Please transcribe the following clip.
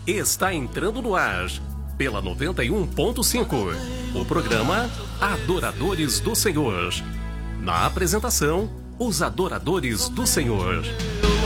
Está entrando no ar, pela 91.5, o programa Adoradores do Senhor. Na apresentação, os Adoradores do Senhor.